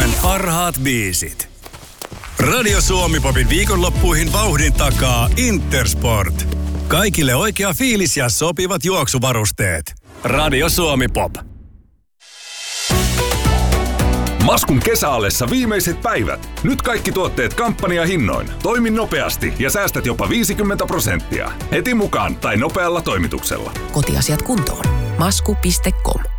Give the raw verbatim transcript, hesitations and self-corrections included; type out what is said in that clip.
Suomen parhaat biisit. Radio Suomi Popin viikonloppuihin vauhdin takaa Intersport. Kaikille oikea fiilis ja sopivat juoksuvarusteet. Radio Suomi Pop. Maskun kesäalessa viimeiset päivät. Nyt kaikki tuotteet kampanjahinnoin. Toimi nopeasti ja säästät jopa viisikymmentä prosenttia. Heti mukaan tai nopealla toimituksella. Kotiasiat kuntoon. Masku piste com